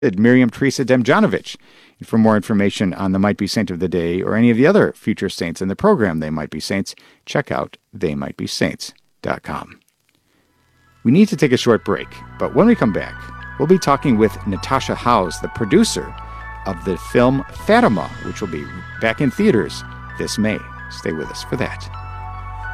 Miriam Teresa Demjanovic. And for more information on the Might Be Saint of the Day or any of the other future saints in the program They Might Be Saints, check out theymightbesaints.com. We need to take a short break, but when we come back, we'll be talking with Natasha Howes, the producer of the film Fatima, which will be back in theaters this May. Stay with us for that.